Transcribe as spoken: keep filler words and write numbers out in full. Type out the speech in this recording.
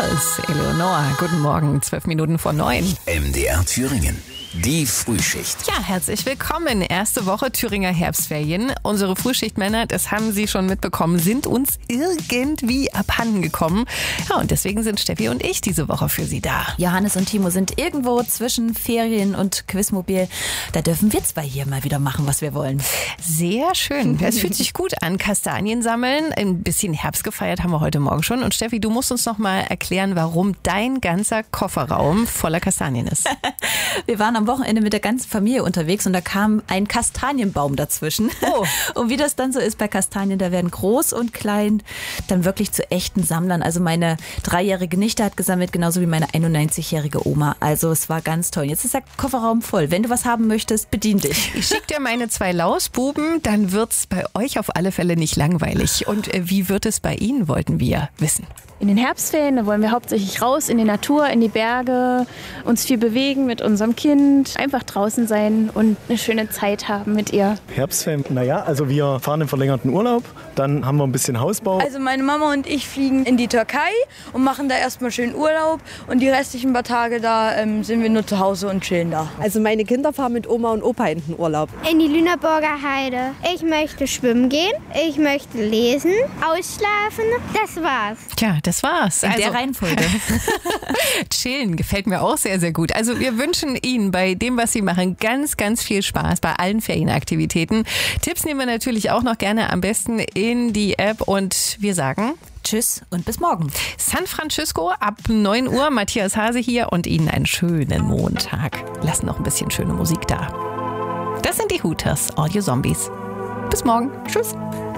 Hours, Eleonore. Guten Morgen, zwölf Minuten vor neun. M D R Thüringen. Die Frühschicht. Ja, herzlich willkommen. Erste Woche Thüringer Herbstferien. Unsere Frühschichtmänner, das haben Sie schon mitbekommen, sind uns irgendwie abhanden gekommen. Ja, und deswegen sind Steffi und ich diese Woche für Sie da. Johannes und Timo sind irgendwo zwischen Ferien und Quizmobil. Da dürfen wir zwei hier mal wieder machen, was wir wollen. Sehr schön. Es fühlt sich gut an. Kastanien sammeln. Ein bisschen Herbst gefeiert haben wir heute Morgen schon. Und Steffi, du musst uns noch mal erklären, warum dein ganzer Kofferraum voller Kastanien ist. Wir waren am Wochenende mit der ganzen Familie unterwegs und da kam ein Kastanienbaum dazwischen. Oh. Und wie das dann so ist bei Kastanien, da werden groß und klein dann wirklich zu echten Sammlern. Also meine dreijährige Nichte hat gesammelt, genauso wie meine einundneunzigjährige Oma. Also es war ganz toll. Jetzt ist der Kofferraum voll. Wenn du was haben möchtest, bedien dich. Ich schicke dir meine zwei Lausbuben, dann wird's bei euch auf alle Fälle nicht langweilig. Und äh, wie wird es bei Ihnen, wollten wir wissen. In den Herbstferien, da wollen wir hauptsächlich raus in die Natur, in die Berge, uns viel bewegen mit unserem Kind, einfach draußen sein und eine schöne Zeit haben mit ihr. Herbstferien, naja, also wir fahren im verlängerten Urlaub, dann haben wir ein bisschen Hausbau. Also meine Mama und ich fliegen in die Türkei und machen da erstmal schön Urlaub und die restlichen paar Tage da ähm, sind wir nur zu Hause und chillen da. Also meine Kinder fahren mit Oma und Opa in den Urlaub. In die Lüneburger Heide. Ich möchte schwimmen gehen, ich möchte lesen, ausschlafen, das war's. Tja, das war's. In der Reihenfolge. Chillen gefällt mir auch sehr, sehr gut. Also wir wünschen Ihnen bei dem, was Sie machen, ganz, ganz viel Spaß bei allen Ferienaktivitäten. Tipps nehmen wir natürlich auch noch gerne am besten in die App und wir sagen Tschüss und bis morgen. San Francisco ab neun Uhr. Matthias Hase hier und Ihnen einen schönen Montag. Lassen noch ein bisschen schöne Musik da. Das sind die Hooters, Audio Zombies. Bis morgen. Tschüss.